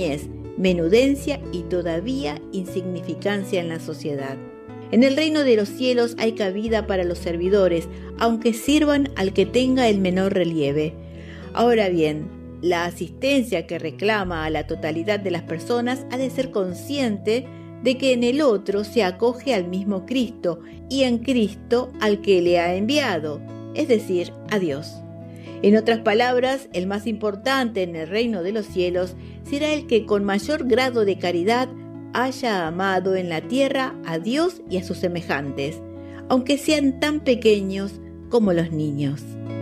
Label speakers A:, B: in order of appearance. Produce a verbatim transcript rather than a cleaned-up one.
A: pequeñez, menudencia y todavía insignificancia en la sociedad. En el reino de los cielos hay cabida para los servidores, aunque sirvan al que tenga el menor relieve. Ahora bien, la asistencia que reclama a la totalidad de las personas ha de ser consciente de que en el otro se acoge al mismo Cristo y en Cristo al que le ha enviado, es decir, a Dios. En otras palabras, el más importante en el reino de los cielos será el que con mayor grado de caridad haya amado en la tierra a Dios y a sus semejantes, aunque sean tan pequeños como los niños.